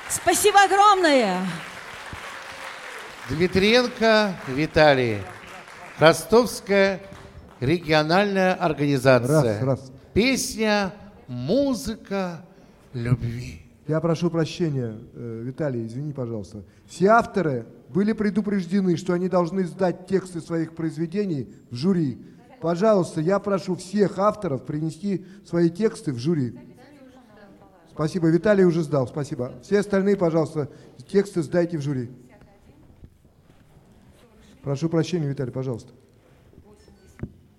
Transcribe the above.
Спасибо огромное. Дмитриенко Виталий. Ростовская региональная организация. Раз. Песня «Музыка любви». Я прошу прощения, Виталий, извини, пожалуйста. Все авторы были предупреждены, что они должны сдать тексты своих произведений в жюри. Пожалуйста, я прошу всех авторов принести свои тексты в жюри. Спасибо, Виталий уже сдал, спасибо. Все остальные, пожалуйста, тексты сдайте в жюри. Прошу прощения, Виталий, пожалуйста.